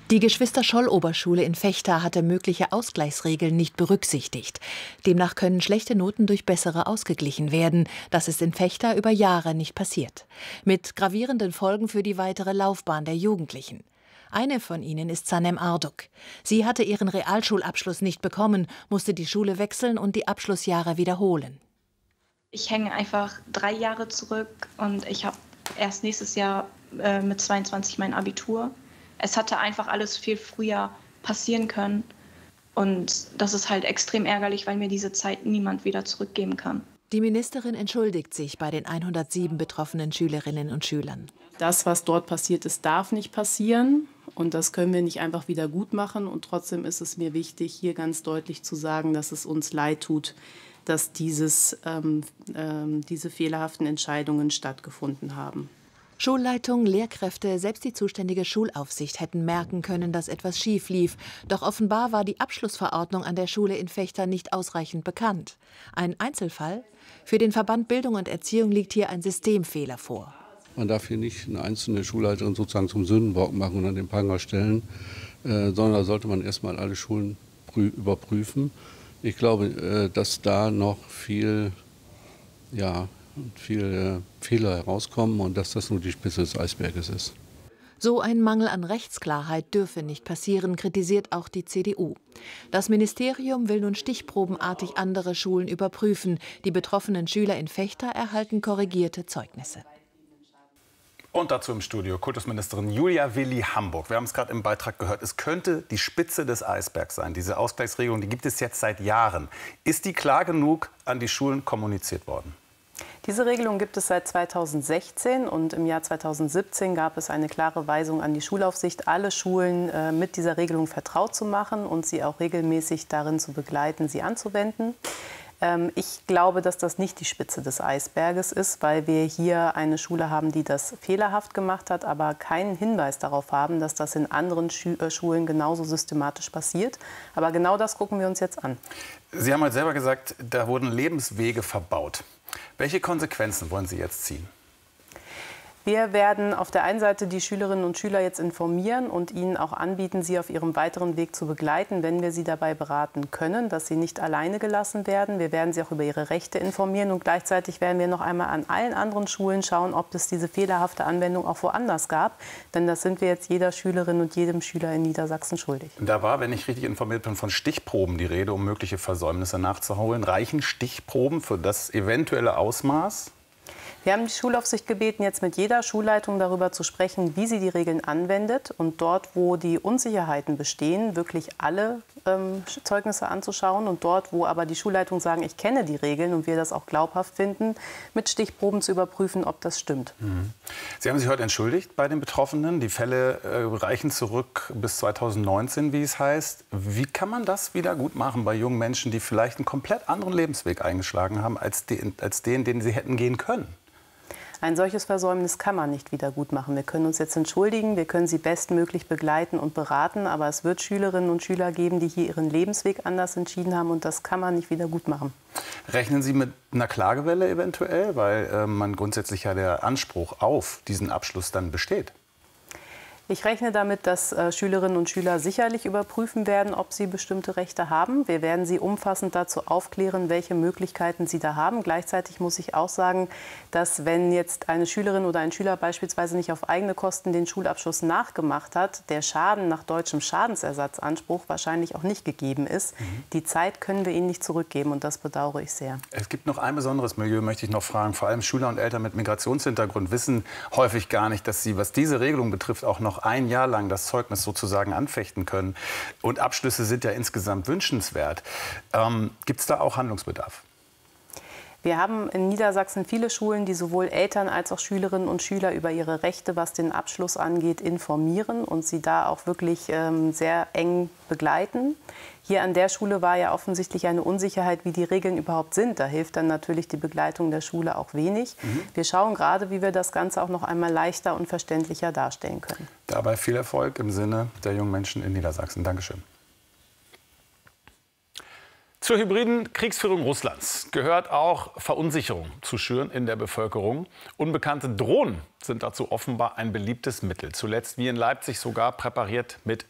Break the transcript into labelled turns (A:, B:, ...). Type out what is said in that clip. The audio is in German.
A: Die Geschwister-Scholl-Oberschule in Vechta hatte mögliche Ausgleichsregeln nicht berücksichtigt. Demnach können schlechte Noten durch bessere ausgeglichen werden. Das ist in Vechta über Jahre nicht passiert. Mit gravierenden Folgen für die weitere Laufbahn der Jugendlichen. Eine von ihnen ist Sanem Arduk. Sie hatte ihren Realschulabschluss nicht bekommen, musste die Schule wechseln und die Abschlussjahre wiederholen.
B: Ich hänge einfach 3 Jahre zurück und ich habe erst nächstes Jahr mit 22 mein Abitur. Es hatte einfach alles viel früher passieren können. Und das ist halt extrem ärgerlich, weil mir diese Zeit niemand wieder zurückgeben kann.
A: Die Ministerin entschuldigt sich bei den 107 betroffenen Schülerinnen und Schülern.
C: Das, was dort passiert ist, darf nicht passieren. Und das können wir nicht einfach wieder gut machen. Und trotzdem ist es mir wichtig, hier ganz deutlich zu sagen, dass es uns leid tut, dass diese fehlerhaften Entscheidungen stattgefunden haben.
A: Schulleitung, Lehrkräfte, selbst die zuständige Schulaufsicht hätten merken können, dass etwas schief lief. Doch offenbar war die Abschlussverordnung an der Schule in Vechta nicht ausreichend bekannt. Ein Einzelfall? Für den Verband Bildung und Erziehung liegt hier ein Systemfehler vor.
D: Man darf hier nicht eine einzelne Schulleiterin sozusagen zum Sündenbock machen und an den Pranger stellen, sondern da sollte man erstmal alle Schulen überprüfen. Ich glaube, dass da noch viele Fehler herauskommen und dass das nur die Spitze des Eisberges ist.
A: So ein Mangel an Rechtsklarheit dürfe nicht passieren, kritisiert auch die CDU. Das Ministerium will nun stichprobenartig andere Schulen überprüfen. Die betroffenen Schüler in Vechta erhalten korrigierte Zeugnisse.
E: Und dazu im Studio Kultusministerin Julia Willi-Hamburg. Wir haben es gerade im Beitrag gehört, es könnte die Spitze des Eisbergs sein. Diese Ausgleichsregelung, die gibt es jetzt seit Jahren. Ist die klar genug an die Schulen kommuniziert worden?
C: Diese Regelung gibt es seit 2016 und im Jahr 2017 gab es eine klare Weisung an die Schulaufsicht, alle Schulen mit dieser Regelung vertraut zu machen und sie auch regelmäßig darin zu begleiten, sie anzuwenden. Ich glaube, dass das nicht die Spitze des Eisberges ist, weil wir hier eine Schule haben, die das fehlerhaft gemacht hat, aber keinen Hinweis darauf haben, dass das in anderen Schulen genauso systematisch passiert. Aber genau das gucken wir uns jetzt an.
E: Sie haben heute selber gesagt, da wurden Lebenswege verbaut. Welche Konsequenzen wollen Sie jetzt ziehen?
C: Wir werden auf der einen Seite die Schülerinnen und Schüler jetzt informieren und ihnen auch anbieten, sie auf ihrem weiteren Weg zu begleiten, wenn wir sie dabei beraten können, dass sie nicht alleine gelassen werden. Wir werden sie auch über ihre Rechte informieren und gleichzeitig werden wir noch einmal an allen anderen Schulen schauen, ob es diese fehlerhafte Anwendung auch woanders gab. Denn das sind wir jetzt jeder Schülerin und jedem Schüler in Niedersachsen schuldig.
E: Da war, wenn ich richtig informiert bin, von Stichproben die Rede, um mögliche Versäumnisse nachzuholen. Reichen Stichproben für das eventuelle Ausmaß?
C: Wir haben die Schulaufsicht gebeten, jetzt mit jeder Schulleitung darüber zu sprechen, wie sie die Regeln anwendet und dort, wo die Unsicherheiten bestehen, wirklich alle Zeugnisse anzuschauen und dort, wo aber die Schulleitungen sagen, ich kenne die Regeln und wir das auch glaubhaft finden, mit Stichproben zu überprüfen, ob das stimmt.
E: Sie haben sich heute entschuldigt bei den Betroffenen. Die Fälle reichen zurück bis 2019, wie es heißt. Wie kann man das wieder gut machen bei jungen Menschen, die vielleicht einen komplett anderen Lebensweg eingeschlagen haben, als den sie hätten gehen können?
C: Ein solches Versäumnis kann man nicht wieder gut machen. Wir können uns jetzt entschuldigen, wir können sie bestmöglich begleiten und beraten, aber es wird Schülerinnen und Schüler geben, die hier ihren Lebensweg anders entschieden haben und das kann man nicht wieder gut machen.
E: Rechnen Sie mit einer Klagewelle eventuell, weil man grundsätzlich ja der Anspruch auf diesen Abschluss dann besteht?
C: Ich rechne damit, dass Schülerinnen und Schüler sicherlich überprüfen werden, ob sie bestimmte Rechte haben. Wir werden sie umfassend dazu aufklären, welche Möglichkeiten sie da haben. Gleichzeitig muss ich auch sagen, dass wenn jetzt eine Schülerin oder ein Schüler beispielsweise nicht auf eigene Kosten den Schulabschluss nachgemacht hat, der Schaden nach deutschem Schadensersatzanspruch wahrscheinlich auch nicht gegeben ist. Die Zeit können wir ihnen nicht zurückgeben und das bedauere ich sehr.
E: Es gibt noch ein besonderes Milieu, möchte ich noch fragen. Vor allem Schüler und Eltern mit Migrationshintergrund wissen häufig gar nicht, dass sie, was diese Regelung betrifft, auch noch ein Jahr lang das Zeugnis sozusagen anfechten können. Und Abschlüsse sind ja insgesamt wünschenswert. Gibt es da auch Handlungsbedarf?
C: Wir haben in Niedersachsen viele Schulen, die sowohl Eltern als auch Schülerinnen und Schüler über ihre Rechte, was den Abschluss angeht, informieren und sie da auch wirklich sehr eng begleiten. Hier an der Schule war ja offensichtlich eine Unsicherheit, wie die Regeln überhaupt sind. Da hilft dann natürlich die Begleitung der Schule auch wenig. Wir schauen gerade, wie wir das Ganze auch noch einmal leichter und verständlicher darstellen können.
E: Dabei viel Erfolg im Sinne der jungen Menschen in Niedersachsen. Dankeschön. Zur hybriden Kriegsführung Russlands gehört auch Verunsicherung zu schüren in der Bevölkerung. Unbekannte Drohnen sind dazu offenbar ein beliebtes Mittel. Zuletzt wie in Leipzig sogar präpariert mit